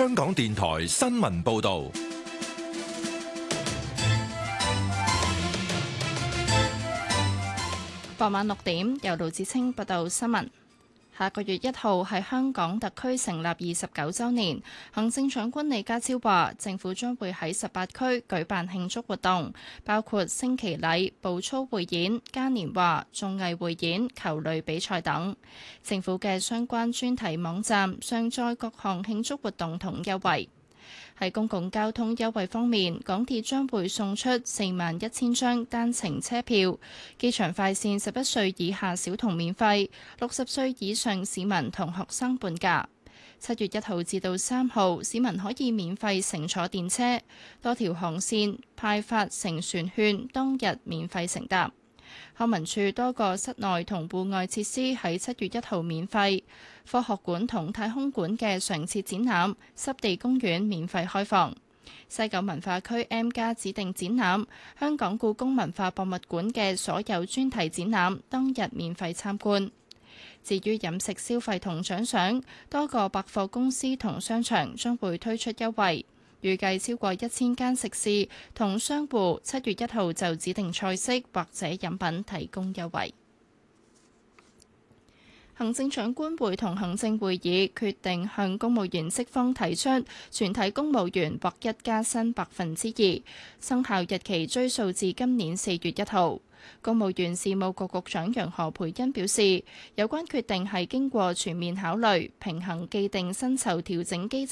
香港電台新聞報道。 傍晚6點，由盧子清報道新聞。下個月1號係香港特區成立29週年，行政長官李家超話，政府將會喺18區舉辦慶祝活動，包括升旗禮、步操匯演、嘉年華、綜藝匯演、球類比賽等。政府嘅相關專題網站上載各項慶祝活動同優惠。喺公共交通優惠方面，港鐵將會送出41000張單程車票，機場快線11歲以下小童免費，60歲以上市民同學生半價。7月1號至到3號，市民可以免費乘坐電車，多條航線派發乘船券，當日免費乘搭。康文署多個室內同戶外設施喺7月1號免費，科學館同太空館嘅常設展覽、濕地公園免費開放。西九文化區 M+ 指定展覽、香港故宮文化博物館嘅所有專題展覽，當日免費參觀。至於飲食消費同獎賞，多個百貨公司同商場將會推出優惠。預計超過1000間食肆同商戶7月1號就指定菜式或者飲品提供優惠。行政長官會同行政會議決定向公務員職方提出全體公務員獲一加薪2%，生效日期追溯至今年4月1號。公務員事務局局長楊何蓓茵表示，有關決定係經過全面考慮，平衡既定薪酬調整機制